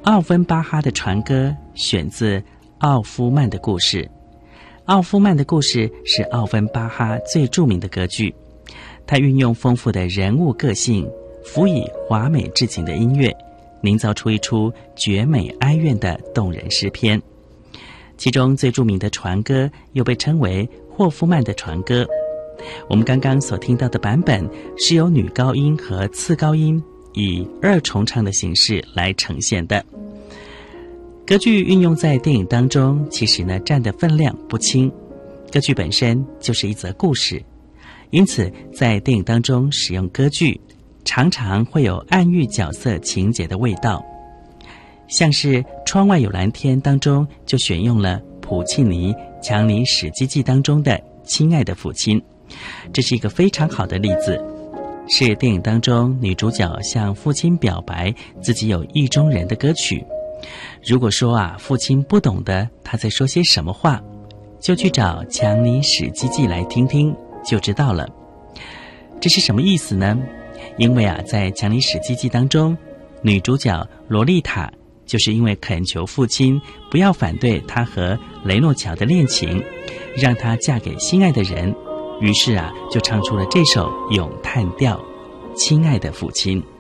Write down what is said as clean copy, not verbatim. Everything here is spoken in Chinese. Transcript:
奥芬巴哈的船歌选自奥夫曼的故事。奥夫曼的故事是奥芬巴哈最著名的歌剧，它运用丰富的人物个性，辅以华美至情的音乐，营造出一出绝美哀怨的动人诗篇。其中最著名的船歌又被称为霍夫曼的船歌。我们刚刚所听到的版本是由女高音和次高音以二重唱的形式来呈现的。歌剧运用在电影当中，其实呢占的分量不轻。歌剧本身就是一则故事，因此在电影当中使用歌剧，常常会有暗喻角色情节的味道。像是《窗外有蓝天》当中就选用了普契尼《强尼史基记》当中的亲爱的父亲，这是一个非常好的例子，是电影当中女主角向父亲表白自己有意中人的歌曲。如果说父亲不懂得他在说些什么话，就去找《强尼史基记》来听听就知道了。这是什么意思呢？因为在《强尼史基记》当中，女主角罗丽塔就是因为恳求父亲不要反对她和雷诺乔的恋情，让她嫁给心爱的人，于是就唱出了这首咏叹调《亲爱的父亲》。